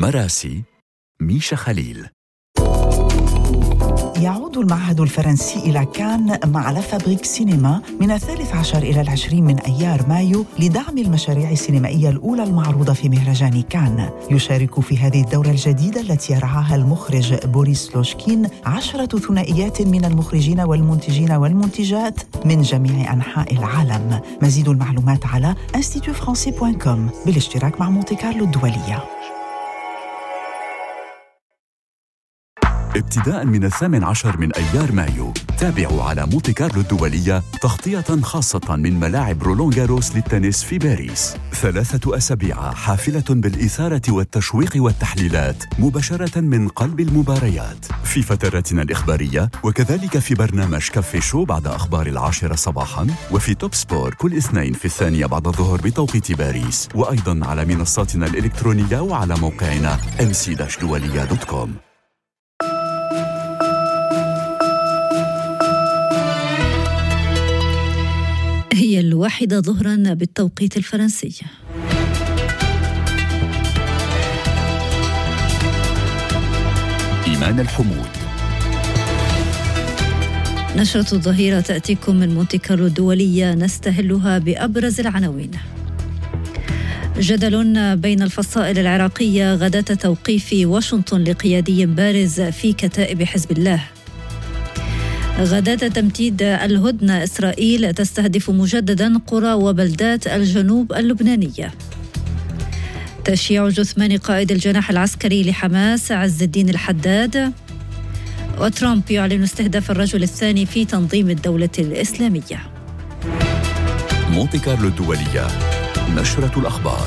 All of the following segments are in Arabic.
مراسي ميشا خليل. يعود المعهد الفرنسي إلى كان مع لا فابريك سينما من 13 إلى 20 من أيار مايو لدعم المشاريع السينمائية الأولى المعروضة في مهرجان كان. يشارك في هذه الدورة الجديدة التي يرعاها المخرج بوريس لوشكين 10 ثنائيات من المخرجين والمنتجين والمنتجات من جميع أنحاء العالم. مزيد المعلومات على institutfrancais.com بالاشتراك مع مونتي كارلو الدولية. ابتداء من 18 من أيار مايو تابعوا على مونتي كارلو الدولية تغطية خاصة من ملاعب رولان جاروس للتنس في باريس. 3 أسابيع حافلة بالإثارة والتشويق والتحليلات مباشرة من قلب المباريات في فتراتنا الإخبارية، وكذلك في برنامج كافي شو بعد أخبار 10 صباحا، وفي توب سبور كل اثنين في 2 بعد الظهر بتوقيت باريس، وأيضا على منصاتنا الإلكترونية وعلى موقعنا mc-dualia.com. هي 1 ظهرا بالتوقيت الفرنسي. إيمان الحمود. نشرة الظهيرة تأتيكم من مونتي كارلو الدولية، نستهلها بأبرز العناوين. جدل بين الفصائل العراقية غداة توقيف واشنطن لقيادي بارز في كتائب حزب الله. غداة تمديد الهدنة، إسرائيل تستهدف مجددا قرى وبلدات الجنوب اللبنانية. تشييع جثمان قائد الجناح العسكري لحماس عز الدين الحداد. وترامب يعلن استهداف الرجل الثاني في تنظيم الدولة الإسلامية. مونتي كارلو الدولية، نشرة الأخبار.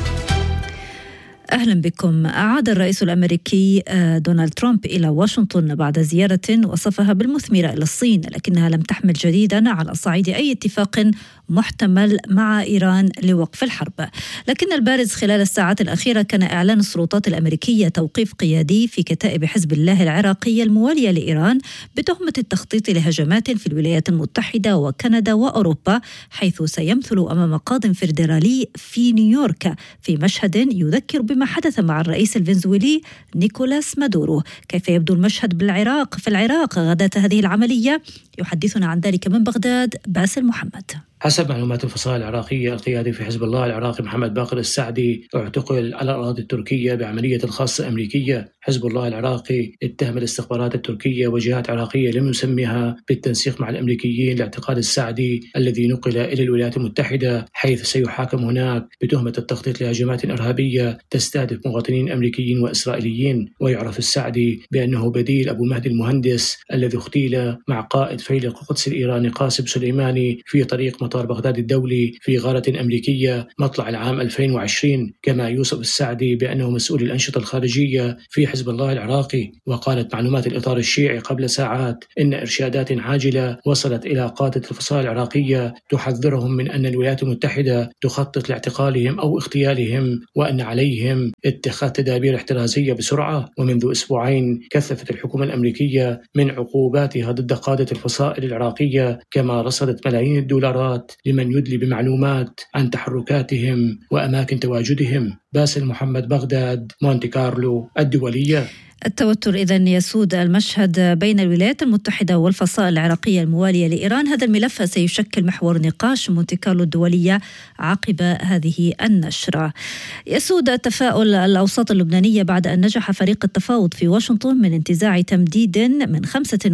أهلا بكم. أعاد الرئيس الأمريكي دونالد ترامب إلى واشنطن بعد زيارة وصفها بالمثمرة إلى الصين، لكنها لم تحمل جديدا على صعيد أي اتفاق محتمل مع إيران لوقف الحرب. لكن البارز خلال الساعات الأخيرة كان إعلان السلطات الأمريكية توقيف قيادي في كتائب حزب الله العراقية الموالية لإيران بتهمة التخطيط لهجمات في الولايات المتحدة وكندا وأوروبا، حيث سيمثل أمام قاض فيدرالي في نيويورك في مشهد يذكر بما حدث مع الرئيس الفنزويلي نيكولاس مادورو. كيف يبدو المشهد في العراق غداة هذه العملية؟ يحدثنا عن ذلك من بغداد باسل محمد. حسب معلومات الفصائل العراقية، القيادي في حزب الله العراقي محمد باقر السعدي اعتقل على الأراضي التركية بعملية خاصة أمريكية. حزب الله العراقي اتهم الاستخبارات التركية وجهات عراقية لم يسميها بالتنسيق مع الأمريكيين لاعتقال السعدي الذي نقل إلى الولايات المتحدة، حيث سيحاكم هناك بتهمة التخطيط لهجمات إرهابية تستهدف مواطنين أمريكيين وإسرائيليين. ويعرف السعدي بأنه بديل أبو مهدي المهندس الذي اغتيل مع قائد فيلق القدس الإيراني قاسم سليماني في طريق مطار بغداد الدولي في غارة أمريكية مطلع العام 2020. كما يوصف السعدي بأنه مسؤول الأنشطة الخارجية في حزب الله العراقي. وقالت معلومات الإطار الشيعي قبل ساعات إن إرشادات عاجلة وصلت إلى قادة الفصائل العراقية تحذرهم من أن الولايات المتحدة تخطط لاعتقالهم أو اغتيالهم، وأن عليهم اتخاذ تدابير احترازية بسرعة. ومنذ أسبوعين كثفت الحكومة الأمريكية من عقوباتها ضد قادة الفصائل العراقية، كما رصدت ملايين الدولارات لمن يدلي بمعلومات عن تحركاتهم وأماكن تواجدهم. باسل محمد، بغداد، مونتي كارلو الدولية. التوتر إذن يسود المشهد بين الولايات المتحدة والفصائل العراقية الموالية لإيران. هذا الملف سيشكل محور نقاش مونتي كارلو الدولية عقب هذه النشرة. يسود التفاؤل الأوساط اللبنانية بعد أن نجح فريق التفاوض في واشنطن من انتزاع تمديد من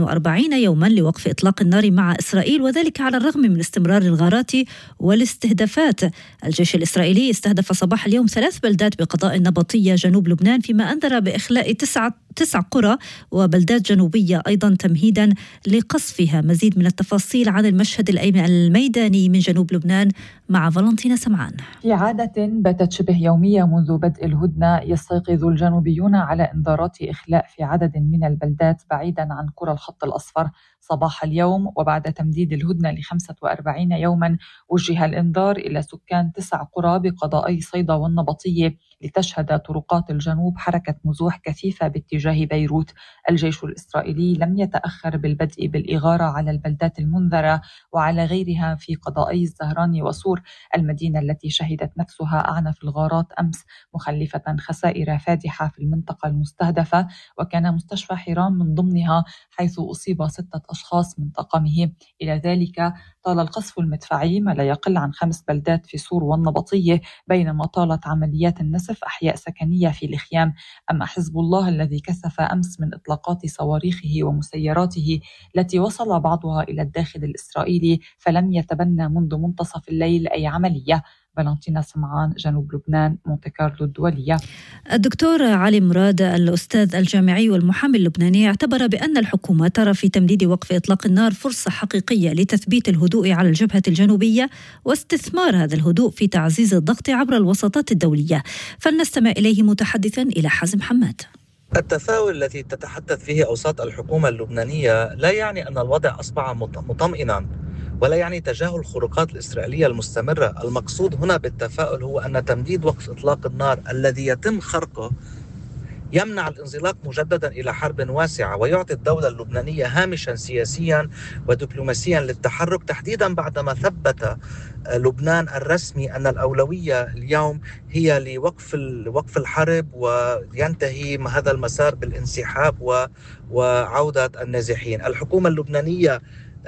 45 يوما لوقف إطلاق النار مع إسرائيل، وذلك على الرغم من استمرار الغارات والاستهدافات. الجيش الإسرائيلي استهدف صباح اليوم 3 بلدات بقضاء النبطية جنوب لبنان، فيما أنذر بإخلاء 9 قرى وبلدات جنوبية أيضا تمهيدا لقصفها. مزيد من التفاصيل عن المشهد الميداني من جنوب لبنان مع فالنتينا سمعان. في عادة باتت شبه يومية منذ بدء الهدنة يستيقظ الجنوبيون على إنذارات إخلاء في عدد من البلدات بعيدا عن قرى الخط الأصفر. صباح اليوم وبعد تمديد الهدنة ل45 يوما وجه الإنذار إلى سكان 9 قرى بقضائي صيدا والنبطية لتشهد طرقات الجنوب حركة نزوح كثيفة باتجاه باتجاه بيروت. الجيش الإسرائيلي لم يتأخر بالبدء بالإغارة على البلدات المنذرة وعلى غيرها في قضائي الزهراني وصور، المدينة التي شهدت نفسها أعنف الغارات أمس، مخلفة خسائر فادحة في المنطقة المستهدفة، وكان مستشفى حيران من ضمنها، حيث أصيب 6 أشخاص من طاقمه. إلى ذلك طال القصف المدفعي ما لا يقل عن 5 بلدات في صور والنبطية، بينما طالت عمليات النسف أحياء سكنية في الخيام. أما حزب الله الذي كثف أمس من إطلاقات صواريخه ومسيراته التي وصل بعضها إلى الداخل الإسرائيلي، فلم يتبنى منذ منتصف الليل أي عملية. فالنتينا سمعان، جنوب لبنان، مونتي كارلو الدولية. الدكتور علي مراد الأستاذ الجامعي والمحامي اللبناني اعتبر بأن الحكومة ترى في تمديد وقف إطلاق النار فرصة حقيقية لتثبيت الهدوء على الجبهة الجنوبية واستثمار هذا الهدوء في تعزيز الضغط عبر الوساطات الدولية. فلنستمع إليه متحدثا إلى حازم حماد. التفاؤل الذي تتحدث فيه أوساط الحكومة اللبنانية لا يعني أن الوضع أصبح مطمئنا، ولا يعني تجاهل الخروقات الإسرائيلية المستمرة. المقصود هنا بالتفاؤل هو أن تمديد وقف إطلاق النار الذي يتم خرقه يمنع الانزلاق مجددا إلى حرب واسعة، ويعطي الدولة اللبنانية هامشا سياسيا ودبلوماسيا للتحرك، تحديدا بعدما ثبت لبنان الرسمي أن الأولوية اليوم هي لوقف الحرب وينتهي هذا المسار بالانسحاب وعودة النازحين. الحكومة اللبنانية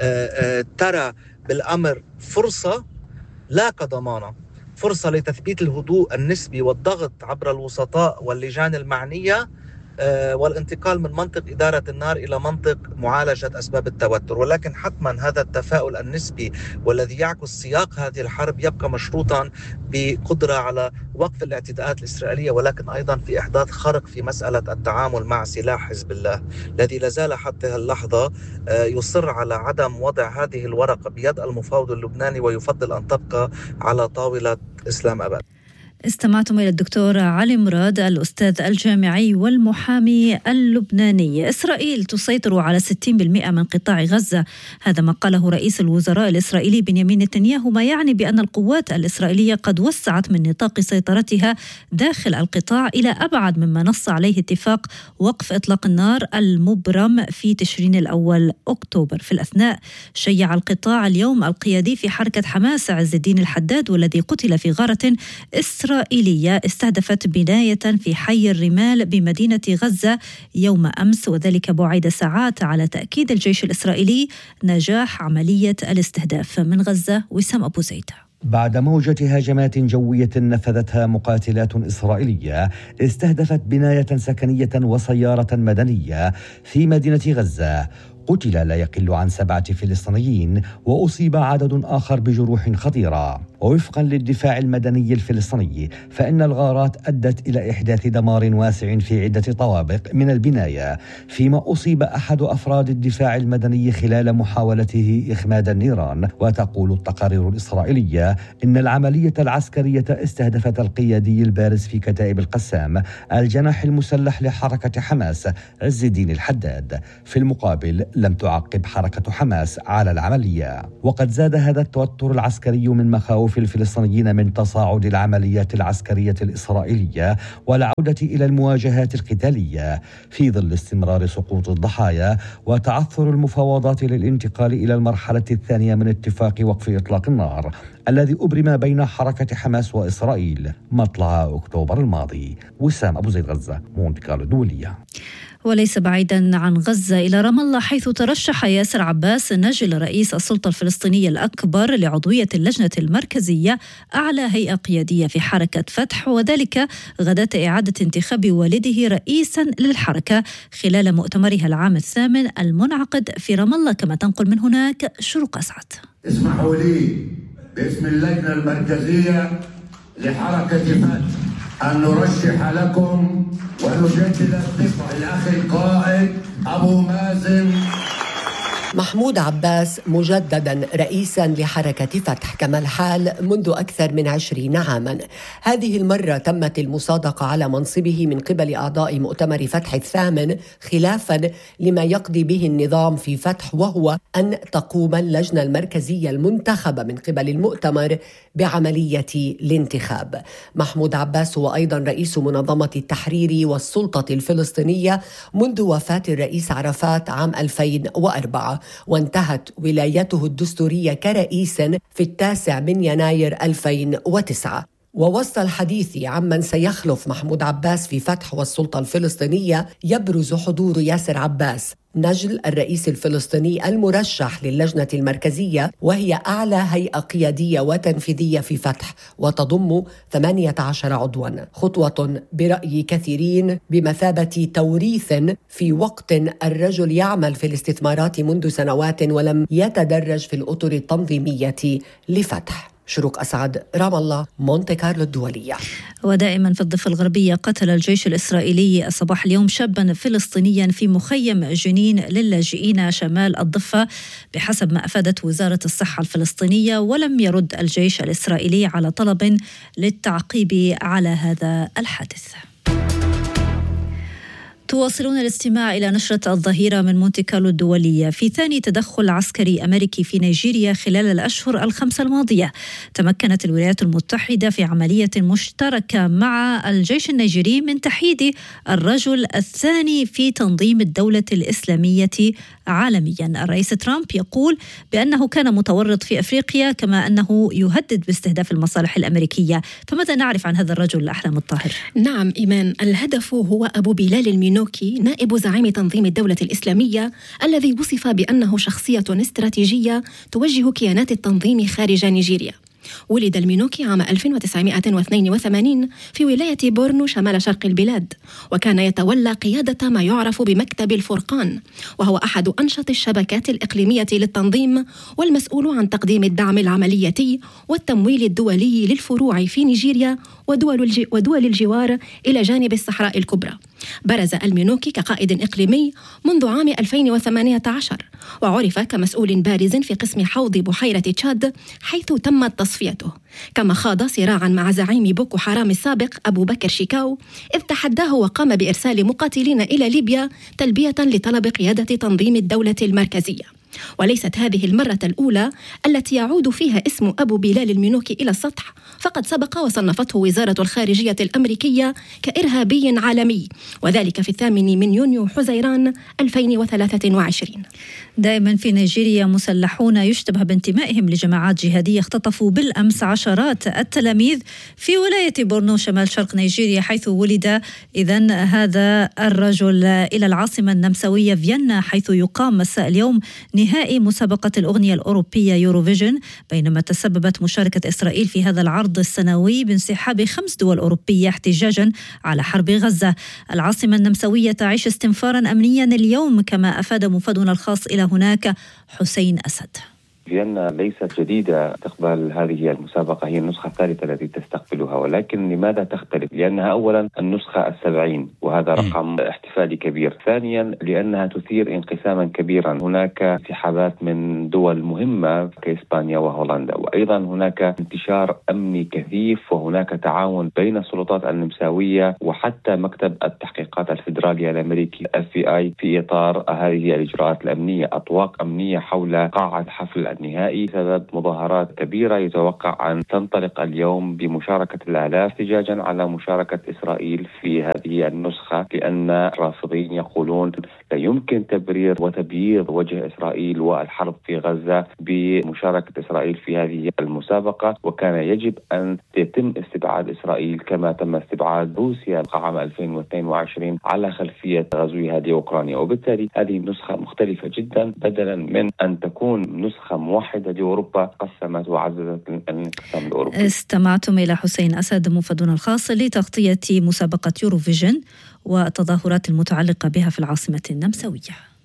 ترى بالأمر فرصة لا كضمانة، فرصة لتثبيت الهدوء النسبي والضغط عبر الوسطاء واللجان المعنية، والانتقال من منطق إدارة النار إلى منطق معالجة أسباب التوتر. ولكن حتما هذا التفاؤل النسبي والذي يعكس سياق هذه الحرب يبقى مشروطا بقدرة على وقف الاعتداءات الإسرائيلية، ولكن أيضا في إحداث خرق في مسألة التعامل مع سلاح حزب الله الذي لازال حتى اللحظة يصر على عدم وضع هذه الورقة بيد المفاوض اللبناني، ويفضل أن تبقى على طاولة إسلام أبد. استمعتم إلى الدكتور علي مراد الأستاذ الجامعي والمحامي اللبناني. إسرائيل تسيطر على 60% من قطاع غزة، هذا ما قاله رئيس الوزراء الإسرائيلي بنيامين نتنياهو، ما يعني بأن القوات الإسرائيلية قد وسعت من نطاق سيطرتها داخل القطاع إلى أبعد مما نص عليه اتفاق وقف إطلاق النار المبرم في تشرين الأول أكتوبر. في الأثناء شيع القطاع اليوم القيادي في حركة حماس عز الدين الحداد، والذي قتل في غارة إسرائيلية استهدفت بناية في حي الرمال بمدينة غزة يوم أمس، وذلك بعد ساعات على تأكيد الجيش الإسرائيلي نجاح عملية الاستهداف. من غزة وسام أبو زيد. بعد موجة هجمات جوية نفذتها مقاتلات إسرائيلية استهدفت بناية سكنية وسيارة مدنية في مدينة غزة، قتل لا يقل عن 7 فلسطينيين وأصيب عدد آخر بجروح خطيرة. ووفقا للدفاع المدني الفلسطيني فإن الغارات أدت إلى إحداث دمار واسع في عدة طوابق من البناية، فيما أصيب أحد أفراد الدفاع المدني خلال محاولته إخماد النيران. وتقول التقارير الإسرائيلية إن العملية العسكرية استهدفت القيادي البارز في كتائب القسام الجناح المسلح لحركة حماس عز الدين الحداد. في المقابل لم تعقب حركة حماس على العملية. وقد زاد هذا التوتر العسكري من مخاوف الفلسطينيين من تصاعد العمليات العسكرية الإسرائيلية والعودة إلى المواجهات القتالية، في ظل استمرار سقوط الضحايا وتعثر المفاوضات للانتقال إلى المرحلة الثانية من اتفاق وقف إطلاق النار الذي أبرم بين حركة حماس وإسرائيل مطلع أكتوبر الماضي. وسام أبو زيد، غزة، مونتي كارلو الدولية. وليس بعيدا عن غزة إلى رام الله، حيث ترشح ياسر عباس نجل رئيس السلطة الفلسطينية الأكبر لعضوية اللجنة المركزية أعلى هيئة قيادية في حركة فتح، وذلك غداة إعادة انتخاب والده رئيسا للحركة خلال مؤتمرها العام الثامن المنعقد في رام الله، كما تنقل من هناك شروق أسعد. اسمحوا لي باسم اللجنة المركزية لحركة فتح أن نرشح لكم ونجدد الثقة بالأخ القائد أبو مازن محمود عباس مجددا رئيسا لحركة فتح كما الحال منذ أكثر من 20 عاما. هذه المرة تمت المصادقة على منصبه من قبل أعضاء مؤتمر فتح الثامن خلافا لما يقضي به النظام في فتح، وهو أن تقوم اللجنة المركزية المنتخبة من قبل المؤتمر بعملية الانتخاب. محمود عباس هو أيضا رئيس منظمة التحرير والسلطة الفلسطينية منذ وفاة الرئيس عرفات عام 2004، وانتهت ولايته الدستورية كرئيس في 9 يناير 2009. ووسط الحديث عمن سيخلف محمود عباس في فتح والسلطة الفلسطينية يبرز حضور ياسر عباس نجل الرئيس الفلسطيني المرشح للجنة المركزية، وهي أعلى هيئة قيادية وتنفيذية في فتح وتضم 18 عضوا، خطوة برأي كثيرين بمثابة توريث في وقت الرجل يعمل في الاستثمارات منذ سنوات ولم يتدرج في الأطر التنظيمية لفتح. شروق أسعد، رام الله، مونتي كارلو الدولية. ودائما في الضفة الغربية، قتل الجيش الإسرائيلي صباح اليوم شابا فلسطينيا في مخيم جنين للاجئين شمال الضفة بحسب ما أفادت وزارة الصحة الفلسطينية، ولم يرد الجيش الإسرائيلي على طلب للتعقيب على هذا الحادث. تواصلون الاستماع إلى نشرة الظهيرة من مونتي كارلو الدولية. في ثاني تدخل عسكري أمريكي في نيجيريا خلال الأشهر الخمسة الماضية، تمكنت الولايات المتحدة في عملية مشتركة مع الجيش النيجيري من تحييد الرجل الثاني في تنظيم الدولة الإسلامية عالميا. الرئيس ترامب يقول بأنه كان متورط في أفريقيا، كما أنه يهدد باستهداف المصالح الأمريكية. فماذا نعرف عن هذا الرجل أحلام الطاهر؟ نعم إيمان، الهدف هو أبو بلال المينوكي، نائب زعيم تنظيم الدولة الإسلامية، الذي وصف بأنه شخصية استراتيجية توجه كيانات التنظيم خارج نيجيريا. ولد المينوكي عام 1982 في ولاية بورنو شمال شرق البلاد، وكان يتولى قيادة ما يعرف بمكتب الفرقان، وهو أحد أنشط الشبكات الإقليمية للتنظيم والمسؤول عن تقديم الدعم العملياتي والتمويل الدولي للفروع في نيجيريا ودول الجوار إلى جانب الصحراء الكبرى. برز المينوكي كقائد إقليمي منذ عام 2018، وعرف كمسؤول بارز في قسم حوض بحيرة تشاد حيث تمت تصفيته، كما خاض صراعا مع زعيم بوكو حرام السابق أبو بكر شيكاو، إذ تحداه وقام بإرسال مقاتلين إلى ليبيا تلبية لطلب قيادة تنظيم الدولة المركزية. وليست هذه المرة الأولى التي يعود فيها اسم أبو بلال المينوكي إلى السطح، فقد سبق وصنفته وزارة الخارجية الأمريكية كإرهابي عالمي، وذلك في 8 يونيو حزيران 2023. دائما في نيجيريا، مسلحون يشتبه بانتمائهم لجماعات جهادية اختطفوا بالأمس عشرات التلاميذ في ولاية بورنو شمال شرق نيجيريا حيث ولد إذن هذا الرجل إلى العاصمة النمساوية فيينا، حيث يقام مساء اليوم نهائي مسابقة الأغنية الأوروبية يوروفيجن، بينما تسببت مشاركة إسرائيل في هذا العرض السنوي بانسحاب 5 دول أوروبية احتجاجا على حرب غزة. العاصمة النمساوية تعيش استنفارا أمنيا اليوم، كما أفاد مفادنا الخاص إلى هناك حسين أسد. فيينا ليست جديدة تقبل هذه المسابقة، هي النسخة الثالثة التي تستقبلها، ولكن لماذا تختلف؟ لأنها أولا النسخة 70 وهذا رقم احتفالي كبير، ثانيا لأنها تثير انقساما كبيرا، هناك انسحابات من دول مهمة كإسبانيا وهولندا، وأيضا هناك انتشار أمني كثيف، وهناك تعاون بين السلطات النمساوية وحتى مكتب التحقيقات الفيدرالي الأمريكي FBI في إطار هذه الإجراءات الأمنية، أطواق أمنية حول قاعة حفل النهائي سبب مظاهرات كبيرة يتوقع أن تنطلق اليوم بمشاركة الآلاف احتجاجا على مشاركة إسرائيل في هذه النسخة، لأن الرافضين يقولون لا يمكن تبرير وتبييض وجه إسرائيل والحرب في غزة بمشاركة إسرائيل في هذه المسابقة، وكان يجب أن يتم استبعاد إسرائيل كما تم استبعاد روسيا عام 2022 على خلفية غزوها لأوكرانيا. وبالتالي هذه النسخة مختلفة جدا، بدلا من أن تكون نسخة موحدة لأوروبا قسمت وعززت الانقسام الأوروبي. استمعتم إلى حسين أسد مفادنا الخاص لتغطية مسابقة يوروفيجن والتظاهرات المتعلقة بها في العاصمة النمساوية.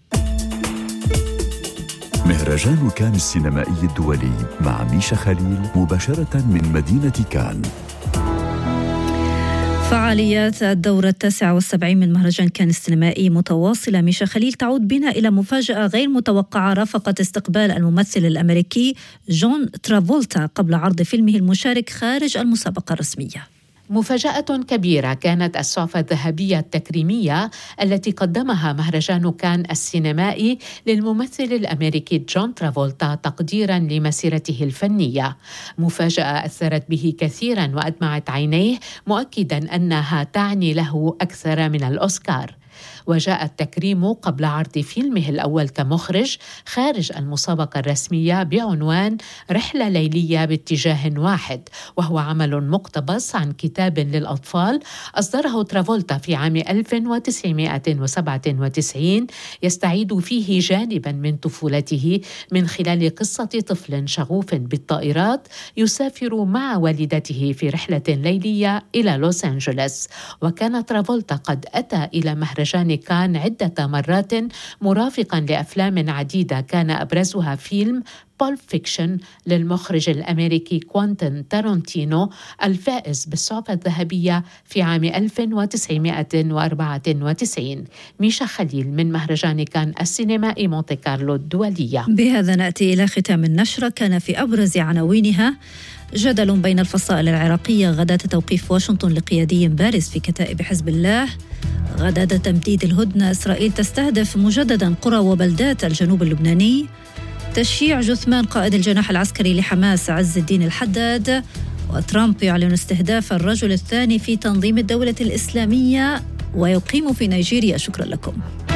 مهرجان كان السينمائي الدولي مع ميشا خليل مباشرة من مدينة كان. فعاليات الدورة 79 من مهرجان كان السينمائي متواصلة. ميشا خليل، تعود بنا إلى مفاجأة غير متوقعة رافقت استقبال الممثل الأمريكي جون ترافولتا قبل عرض فيلمه المشارك خارج المسابقة الرسمية. مفاجأة كبيرة كانت السعفة الذهبية التكريمية التي قدمها مهرجان كان السينمائي للممثل الأمريكي جون ترافولتا تقديراً لمسيرته الفنية. مفاجأة أثرت به كثيراً وأدمعت عينيه، مؤكداً أنها تعني له أكثر من الأوسكار. وجاء التكريم قبل عرض فيلمه الأول كمخرج خارج المسابقة الرسمية بعنوان رحلة ليلية باتجاه واحد، وهو عمل مقتبس عن كتاب للأطفال أصدره ترافولتا في عام 1997 يستعيد فيه جانبا من طفولته من خلال قصة طفل شغوف بالطائرات يسافر مع والدته في رحلة ليلية إلى لوس أنجلوس. وكان ترافولتا قد أتى إلى مهرجان كان عدة مرات مرافقا لأفلام عديدة، كان أبرزها فيلم بول فيكشن للمخرج الأمريكي كوانتين تارانتينو الفائز بالسعفة الذهبية في عام 1994. ميشا خليل من مهرجان كان السينمائي مونتي كارلو الدولية. بهذا نأتي إلى ختام النشرة. كان في أبرز عناوينها جدل بين الفصائل العراقية غداة توقيف واشنطن لقيادي بارز في كتائب حزب الله. غداة تمديد الهدنة، إسرائيل تستهدف مجددا قرى وبلدات الجنوب اللبناني. تشييع جثمان قائد الجناح العسكري لحماس عز الدين الحداد. وترامب يعلن استهداف الرجل الثاني في تنظيم الدولة الإسلامية ويقيم في نيجيريا. شكرا لكم.